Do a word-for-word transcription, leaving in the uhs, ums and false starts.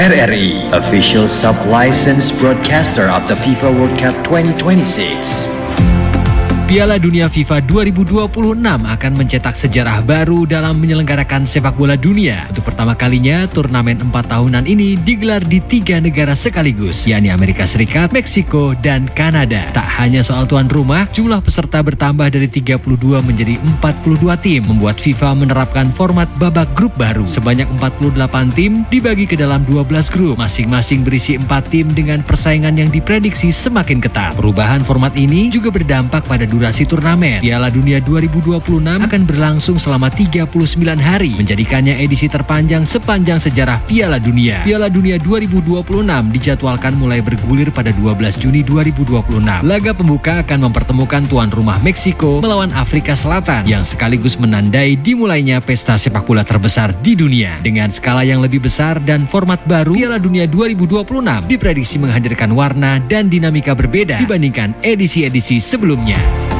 R R I, official sub-licensed broadcaster of the FIFA World Cup twenty twenty-six. Piala Dunia FIFA dua ribu dua puluh enam akan mencetak sejarah baru dalam menyelenggarakan sepak bola dunia. Untuk pertama kalinya, turnamen empat tahunan ini digelar di tiga negara sekaligus, yakni Amerika Serikat, Meksiko, dan Kanada. Tak hanya soal tuan rumah, jumlah peserta bertambah dari tiga puluh dua menjadi empat puluh dua tim, membuat FIFA menerapkan format babak grup baru. Sebanyak empat puluh delapan tim dibagi ke dalam dua belas grup, masing-masing berisi empat tim dengan persaingan yang diprediksi semakin ketat. Perubahan format ini juga berdampak pada durasi turnamen. Piala Dunia dua ribu dua puluh enam akan berlangsung selama tiga puluh sembilan hari, menjadikannya edisi terpanjang sepanjang sejarah Piala Dunia. Piala Dunia dua ribu dua puluh enam dijadwalkan mulai bergulir pada dua belas Juni dua ribu dua puluh enam. Laga pembuka akan mempertemukan tuan rumah Meksiko melawan Afrika Selatan, yang sekaligus menandai dimulainya pesta sepak bola terbesar di dunia. Dengan skala yang lebih besar dan format baru, Piala Dunia dua ribu dua puluh enam diprediksi menghadirkan warna dan dinamika berbeda dibandingkan edisi-edisi sebelumnya.